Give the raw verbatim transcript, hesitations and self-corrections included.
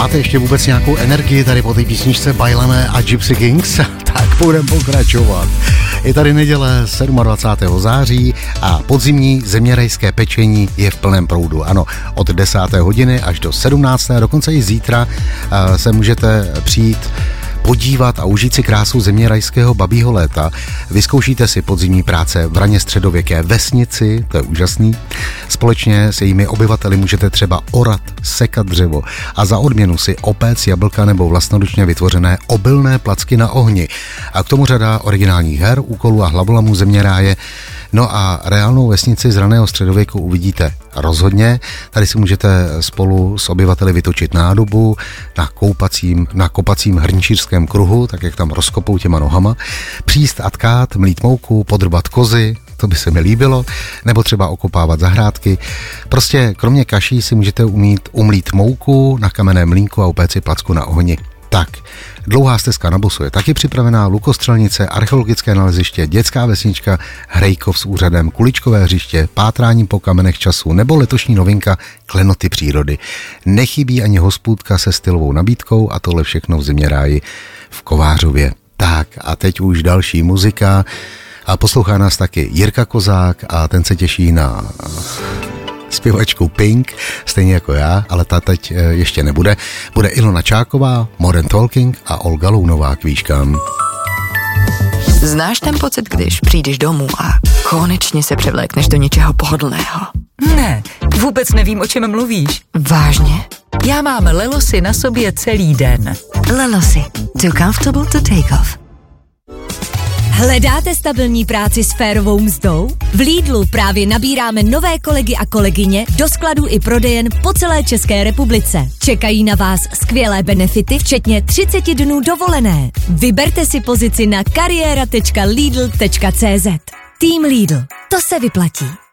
Máte ještě vůbec nějakou energii tady po té písničce Bajlané a Gypsy Kings? Tak budeme pokračovat. Je tady neděle dvacátého sedmého září a podzimní zeměrajské pečení je v plném proudu. Ano, od desáté hodiny až do sedmnácté, dokonce i zítra se můžete přijít podívat a užít si krásu zeměrajského babího léta. Vyzkoušíte si podzimní práce v raně středověké vesnici, to je úžasný. Společně s jejími obyvateli můžete třeba orat, sekat dřevo a za odměnu si opéct jablka nebo vlastnoručně vytvořené obilné placky na ohni. A k tomu řada originálních her, úkolů a hlavolamů zeměráje. No a reálnou vesnici z raného středověku uvidíte rozhodně. Tady si můžete spolu s obyvateli vytočit nádobu na koupacím, na kopacím hrnčířském kruhu, tak jak tam rozkopou těma nohama, příst a tkát, mlít mouku, podrbat kozy, to by se mi líbilo, nebo třeba okopávat zahrádky. Prostě kromě kaší si můžete umít umlít mouku na kamenném mlýnku a upéct si placku na ohni. Tak, dlouhá stezka na bosu je taky připravená, lukostřelnice, archeologické naleziště, dětská vesnička, Hrejkov s úřadem, kuličkové hřiště, pátrání po kamenech času nebo letošní novinka Klenoty přírody. Nechybí ani hospůdka se stylovou nabídkou a tohle všechno v Zeměráji v Kovářově. Tak a teď už další muzika a poslouchá nás taky Jirka Kozák a ten se těší na zpěvačku Pink, stejně jako já, ale ta teď ještě nebude. Bude Ilona Čáková, Modern Talking a Olga Lounová k výškám. Znáš ten pocit, když přijdeš domů a konečně se převlékneš do něčeho pohodlného? Ne, vůbec nevím, o čem mluvíš. Vážně? Já mám Lelosy na sobě celý den. Lelosy. Too comfortable to take off. Hledáte stabilní práci s férovou mzdou? V Lidlu právě nabíráme nové kolegy a kolegyně do skladů i prodejen po celé České republice. Čekají na vás skvělé benefity, včetně třicet dnů dovolené. Vyberte si pozici na kariéra tečka lidl tečka cé zet. Tým Lidl. To se vyplatí.